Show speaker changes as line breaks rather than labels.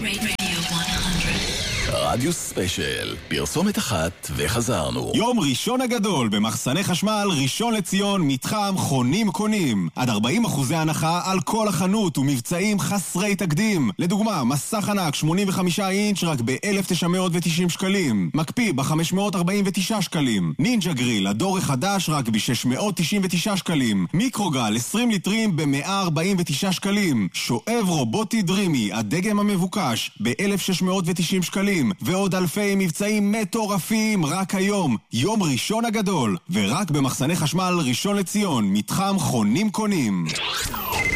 רדיו ספיישל, פרסומת אחת וחזרנו.
יום ראשון הגדול במחסני חשמל ראשון לציון, מתחם חונים קונים. עד 40% הנחה על כל החנות ומבצעים חסרי תקדים. לדוגמה, מסך ענק 85 אינץ' רק ב-1,990 שקלים. מקפיא ב-549 שקלים. נינג'ה גריל, הדור החדש רק ב-699 שקלים. מיקרוגל 20 ליטרים ב-149 שקלים. שואב רובוטי דרימי, הדגם המבוקש, ב-1,690 שקלים. ועוד אלפי מבצעים מטורפים רק היום. יום ראשון הגדול, ורק במחסני חשמל ראשון לציון, מתחם חונים קונים.